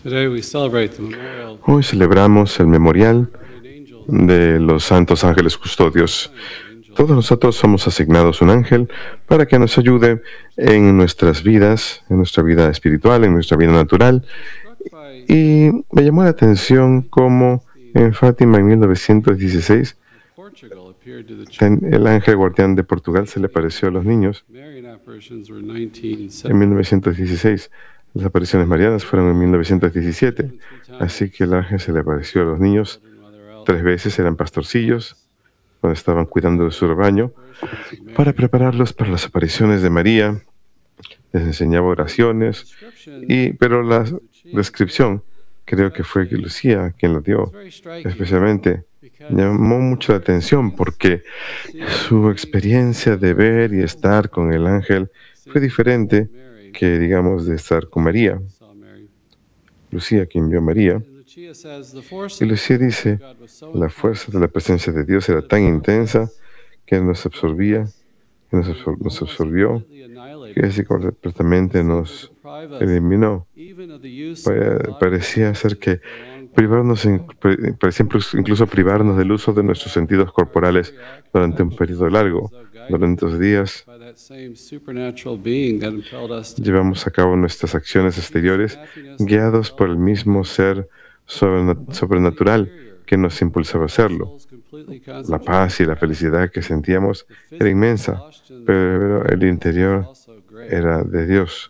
Hoy celebramos el memorial de los santos ángeles custodios. Todos nosotros somos asignados un ángel para que nos ayude en nuestras vidas, en nuestra vida espiritual, en nuestra vida natural. Y me llamó la atención cómo en Fátima en 1916 el ángel guardián de Portugal se le apareció a los niños. En 1916, las apariciones marianas fueron en 1917, así que el ángel se le apareció a los niños 3 veces, eran pastorcillos, cuando estaban cuidando de su rebaño, para prepararlos para las apariciones de María. Les enseñaba oraciones, pero la descripción creo que fue Lucía quien lo dio, especialmente. Llamó mucho la atención porque su experiencia de ver y estar con el ángel fue diferente que, digamos, de estar con María. Lucía, quien vio a María, y Lucía dice, la fuerza de la presencia de Dios era tan intensa que nos absorbía, que nos absorbió, que así completamente nos eliminó. Parecía ser que parecía incluso privarnos del uso de nuestros sentidos corporales durante un periodo largo. Durante 2 días llevamos a cabo nuestras acciones exteriores guiados por el mismo ser sobrenatural que nos impulsaba a hacerlo. La paz y la felicidad que sentíamos era inmensa, pero el interior era de Dios.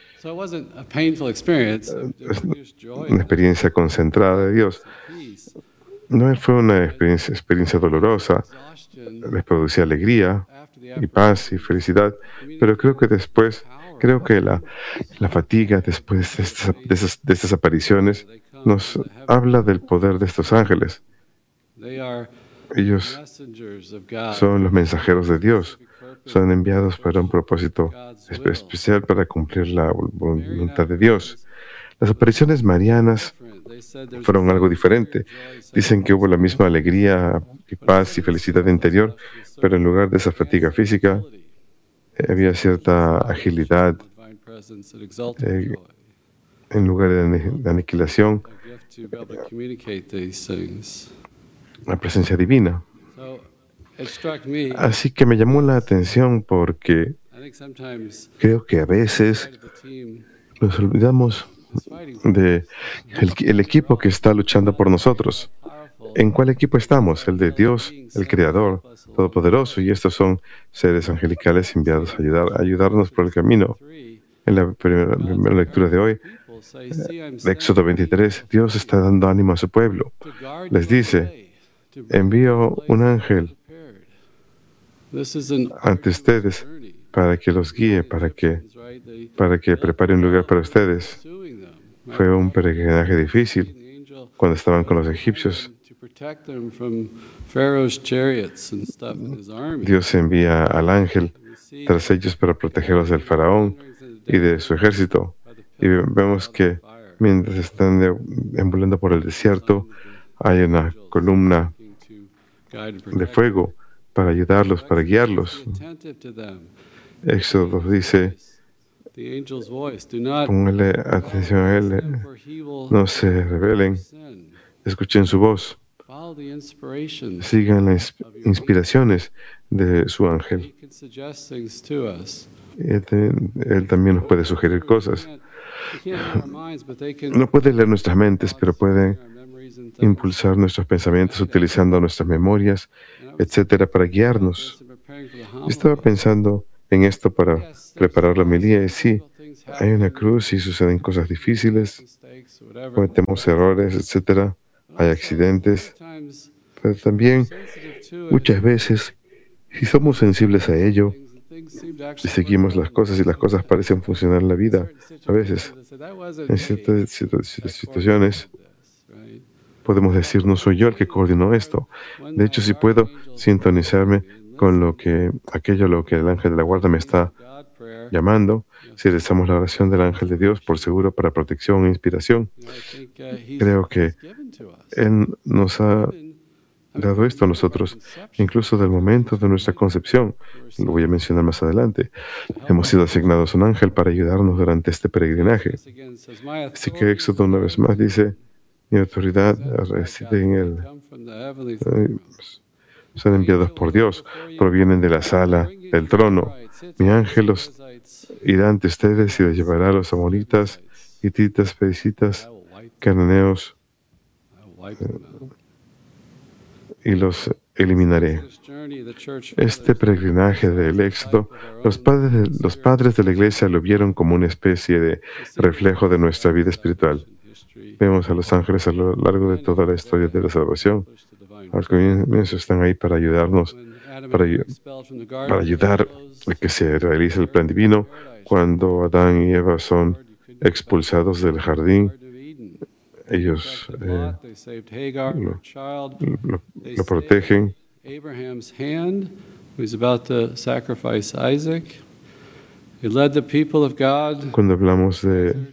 Una experiencia concentrada de Dios. No fue una experiencia dolorosa, les producía alegría y paz y felicidad, pero creo que la fatiga después de estas apariciones nos habla del poder de estos ángeles. Ellos son los mensajeros de Dios, son enviados para un propósito especial para cumplir la voluntad de Dios. Las apariciones marianas fueron algo diferente. Dicen que hubo la misma alegría y paz y felicidad interior, pero en lugar de esa fatiga física, había cierta agilidad. En lugar de aniquilación, la presencia divina. Así que me llamó la atención porque creo que a veces nos olvidamos del equipo que está luchando por nosotros. ¿En cuál equipo estamos? El de Dios, el Creador Todopoderoso, y estos son seres angelicales enviados a ayudarnos por el camino. En la primera lectura de hoy, de Éxodo 23, Dios está dando ánimo a su pueblo. Les dice, envío un ángel ante ustedes para que los guíe, para que prepare un lugar para ustedes. Fue un peregrinaje difícil cuando estaban con los egipcios. Dios envía al ángel tras ellos para protegerlos del faraón y de su ejército. Y vemos que mientras están deambulando por el desierto, hay una columna de fuego para ayudarlos, para guiarlos. Éxodo dice, pónganle atención a él, no se rebelen, escuchen su voz, sigan las inspiraciones de su ángel. Él también nos puede sugerir cosas. No puede leer nuestras mentes, pero puede impulsar nuestros pensamientos utilizando nuestras memorias, etcétera, para guiarnos. Estaba pensando en esto para preparar la homilía y sí, hay una cruz y suceden cosas difíciles, cometemos errores, etcétera, hay accidentes, pero también muchas veces, si somos sensibles a ello, y seguimos las cosas y las cosas parecen funcionar en la vida, a veces, en ciertas situaciones, podemos decir, no soy yo el que coordinó esto. De hecho, si puedo sintonizarme con aquello a lo que el ángel de la guarda me está llamando, si rezamos la oración del ángel de Dios, por seguro, para protección e inspiración, creo que Él nos ha dado esto a nosotros, incluso del momento de nuestra concepción. Lo voy a mencionar más adelante. Hemos sido asignados un ángel para ayudarnos durante este peregrinaje. Así que Éxodo una vez más dice, mi autoridad reside en eh, son enviados por Dios, provienen de la sala del trono. Mi ángel los irá ante ustedes y los llevará a los amonitas, hititas, pericitas, cananeos, y los eliminaré. Este peregrinaje del Éxodo, los padres de la Iglesia lo vieron como una especie de reflejo de nuestra vida espiritual. Vemos a los ángeles a lo largo de toda la historia de la salvación. Al comienzo están ahí para ayudarnos, para, para ayudar a que se realice el plan divino. Cuando Adán y Eva son expulsados del jardín, ellos lo protegen. Cuando hablamos de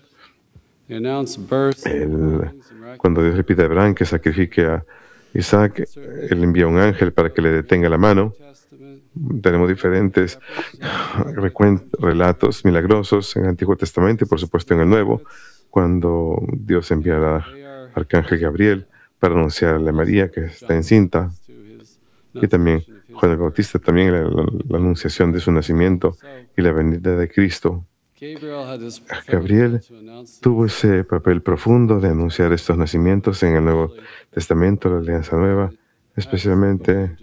cuando Dios le pide a Abraham que sacrifique a Isaac, él envía un ángel para que le detenga la mano. Tenemos diferentes relatos milagrosos en el Antiguo Testamento y por supuesto en el Nuevo, cuando Dios envía al arcángel Gabriel para anunciarle a María que está encinta, y también Juan el Bautista, también la anunciación de su nacimiento y la venida de Cristo. Gabriel tuvo ese papel profundo de anunciar estos nacimientos en el Nuevo Testamento, la Alianza Nueva, especialmente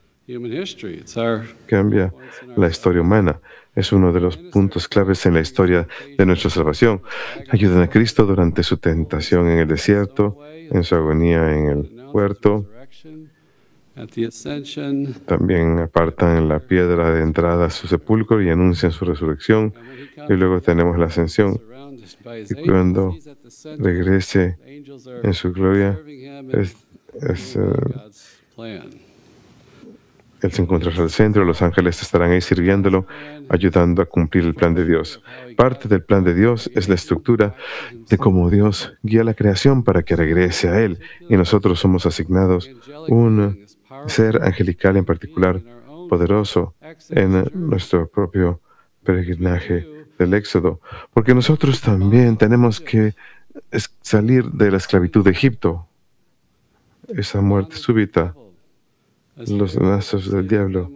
cambia la historia humana. Es uno de los puntos claves en la historia de nuestra salvación. Ayudan a Cristo durante su tentación en el desierto, en su agonía en el huerto. También apartan la piedra de entrada a su sepulcro y anuncian su resurrección. Y luego tenemos la ascensión. Y cuando regrese en su gloria, Él se encontrará al centro, los ángeles estarán ahí sirviéndolo, ayudando a cumplir el plan de Dios. Parte del plan de Dios es la estructura de cómo Dios guía la creación para que regrese a Él. Y nosotros somos asignados un ser angelical en particular, poderoso en nuestro propio peregrinaje del Éxodo, porque nosotros también tenemos que salir de la esclavitud de Egipto, esa muerte súbita, los lazos del diablo.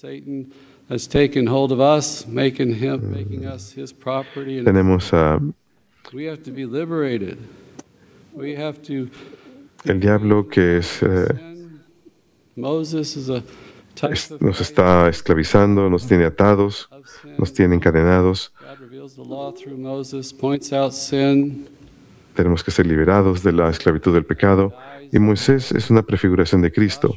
Tenemos el diablo que nos está esclavizando, nos tiene atados, nos tiene encadenados. Tenemos que ser liberados de la esclavitud del pecado. Y Moisés es una prefiguración de Cristo.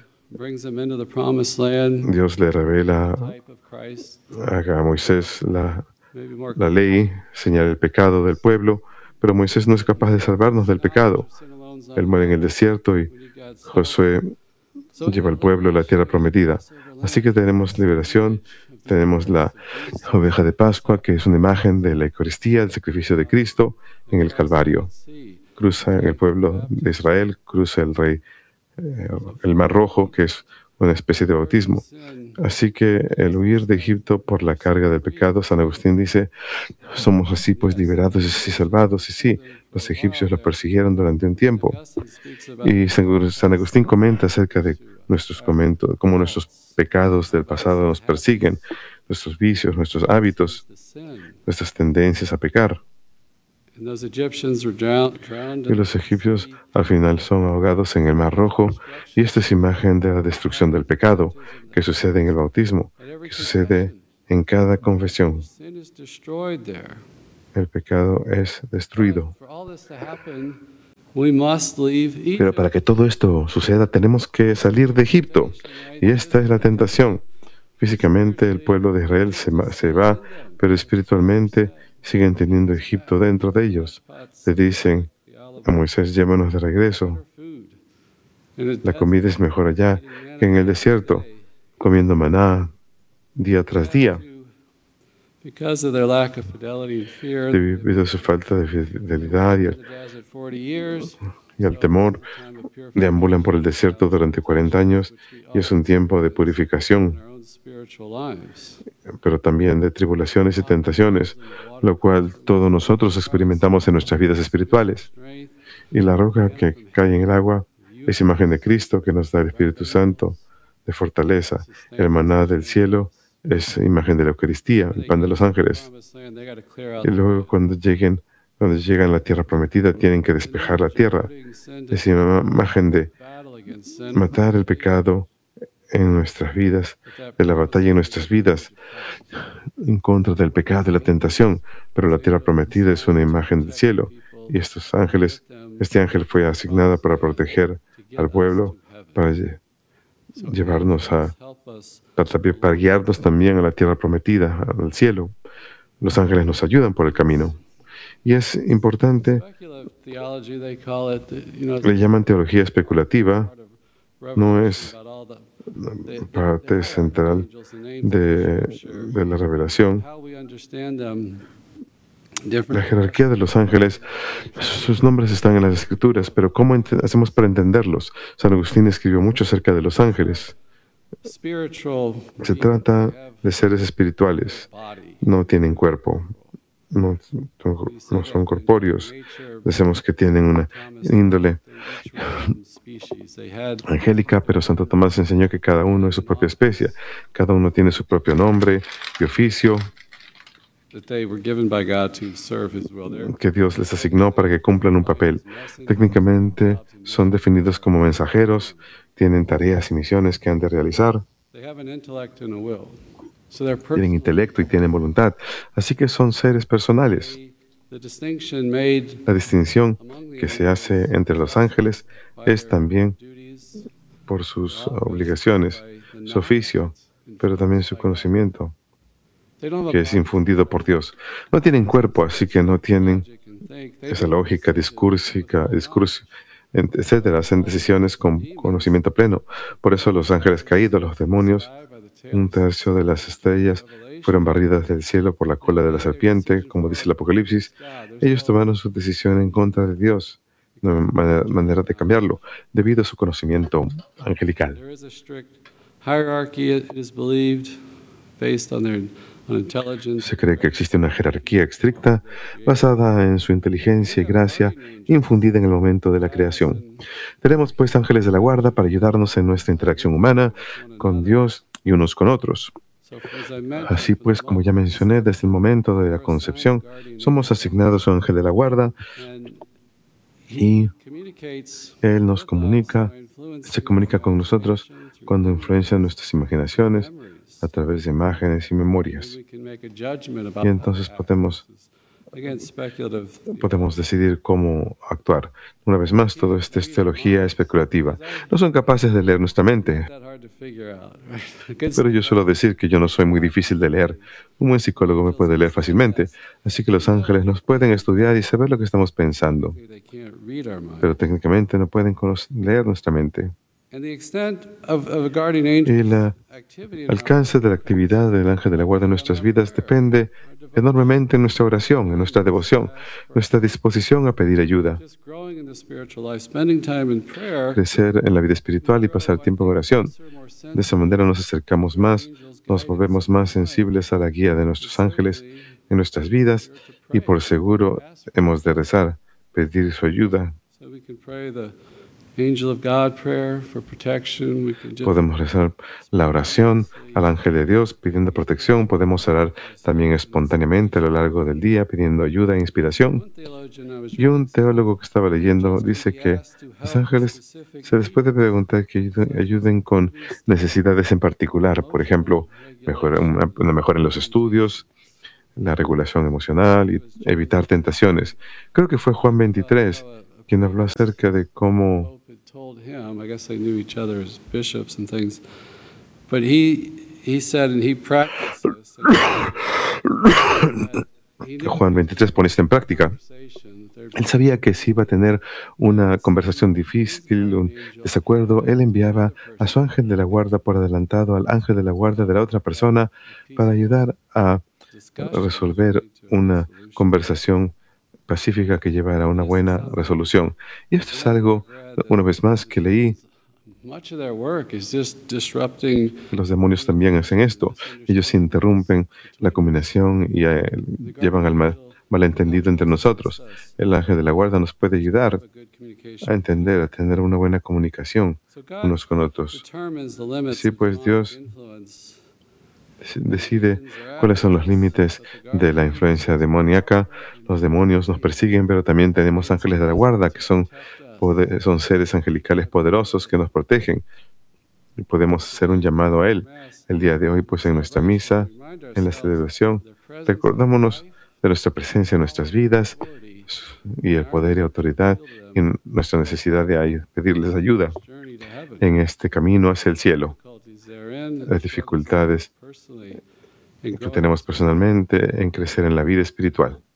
Dios le revela a Moisés la ley, señala el pecado del pueblo, pero Moisés no es capaz de salvarnos del pecado. Él muere en el desierto y Josué lleva al pueblo a la tierra prometida. Así que tenemos liberación, tenemos la oveja de Pascua, que es una imagen de la Eucaristía, el sacrificio de Cristo en el Calvario. Cruza el pueblo de Israel, cruza el Mar Rojo, que es una especie de bautismo. Así que el huir de Egipto por la carga del pecado, San Agustín dice, somos así pues liberados y así salvados. Y sí, los egipcios los persiguieron durante un tiempo. Y San Agustín comenta acerca de cómo nuestros pecados del pasado nos persiguen, nuestros vicios, nuestros hábitos, nuestras tendencias a pecar. Y los egipcios al final son ahogados en el Mar Rojo, y esta es imagen de la destrucción del pecado que sucede en el bautismo, que sucede en cada confesión. El pecado es destruido. Pero para que todo esto suceda, tenemos que salir de Egipto, y esta es la tentación. Físicamente el pueblo de Israel se va, pero espiritualmente siguen teniendo Egipto dentro de ellos. Le dicen a Moisés, llévanos de regreso. La comida es mejor allá que en el desierto, comiendo maná día tras día. Debido a su falta de fidelidad y al temor deambulan por el desierto durante 40 años y es un tiempo de purificación, pero también de tribulaciones y tentaciones, lo cual todos nosotros experimentamos en nuestras vidas espirituales. Y la roca que cae en el agua es imagen de Cristo que nos da el Espíritu Santo de fortaleza. El maná del cielo es imagen de la Eucaristía, el pan de los ángeles. Y luego cuando llegan a la tierra prometida, tienen que despejar la tierra. Es imagen de matar el pecado en nuestras vidas, de la batalla en nuestras vidas, en contra del pecado y la tentación. Pero la tierra prometida es una imagen del cielo. Y este ángel fue asignado para proteger al pueblo, para llevarnos para guiarnos también a la tierra prometida, al cielo. Los ángeles nos ayudan por el camino. Y es importante, le llaman teología especulativa, no es parte central de la revelación. La jerarquía de los ángeles, sus nombres están en las Escrituras, pero ¿cómo hacemos para entenderlos? San Agustín escribió mucho acerca de los ángeles. Se trata de seres espirituales, no tienen cuerpo, no son corpóreos. Decimos que tienen una índole angélica, pero Santo Tomás enseñó que cada uno es su propia especie, cada uno tiene su propio nombre y oficio que Dios les asignó para que cumplan un papel. Técnicamente son definidos como mensajeros, tienen tareas y misiones que han de realizar, tienen intelecto y tienen voluntad, así que son seres personales. La distinción que se hace entre los ángeles es también por sus obligaciones, su oficio, pero también su conocimiento, que es infundido por Dios. No tienen cuerpo, así que no tienen esa lógica discursiva, etcétera. Hacen decisiones con conocimiento pleno. Por eso los ángeles caídos, los demonios, 1/3 de las estrellas fueron barridas del cielo por la cola de la serpiente, como dice el Apocalipsis. Ellos tomaron su decisión en contra de Dios. No hay manera de cambiarlo, debido a su conocimiento angelical. Se cree que existe una jerarquía estricta basada en su inteligencia y gracia infundida en el momento de la creación. Tenemos pues ángeles de la guarda para ayudarnos en nuestra interacción humana con Dios y unos con otros. Así pues, como ya mencioné, desde el momento de la concepción, somos asignados a un ángel de la guarda y Él se comunica con nosotros cuando influencia nuestras imaginaciones a través de imágenes y memorias. Y entonces podemos decidir cómo actuar. Una vez más, todo esto es teología especulativa. No son capaces de leer nuestra mente. Pero yo suelo decir que yo no soy muy difícil de leer. Un buen psicólogo me puede leer fácilmente. Así que los ángeles nos pueden estudiar y saber lo que estamos pensando. Pero técnicamente no pueden leer nuestra mente. Y el alcance de la actividad del ángel de la guarda en nuestras vidas depende enormemente en nuestra oración, en nuestra devoción, nuestra disposición a pedir ayuda. Crecer en la vida espiritual y pasar tiempo en oración. De esa manera nos acercamos más, nos volvemos más sensibles a la guía de nuestros ángeles en nuestras vidas y por seguro hemos de rezar, pedir su ayuda. Podemos rezar la oración al ángel de Dios pidiendo protección. Podemos orar también espontáneamente a lo largo del día pidiendo ayuda e inspiración. Y un teólogo que estaba leyendo dice que los ángeles se les puede preguntar que ayuden con necesidades en particular. Por ejemplo, una mejora en los estudios, la regulación emocional y evitar tentaciones. Creo que fue Juan 23 quien habló acerca de cómo Juan 23 pone esto en práctica. Él sabía que si iba a tener una conversación difícil, un desacuerdo, él enviaba a su ángel de la guarda por adelantado al ángel de la guarda de la otra persona para ayudar a resolver una conversación pacífica que llevará a una buena resolución. Y esto es algo, una vez más, que leí. Los demonios también hacen esto. Ellos interrumpen la combinación y llevan al malentendido entre nosotros. El ángel de la guarda nos puede ayudar a entender, a tener una buena comunicación unos con otros. Sí, pues Dios decide cuáles son los límites de la influencia demoníaca. Los demonios nos persiguen, pero también tenemos ángeles de la guarda, que son seres angelicales poderosos que nos protegen. Y podemos hacer un llamado a Él. El día de hoy, pues en nuestra misa, en la celebración, recordámonos de nuestra presencia en nuestras vidas y el poder y autoridad y nuestra necesidad de pedirles ayuda en este camino hacia el cielo. Las dificultades que tenemos personalmente en crecer en la vida espiritual.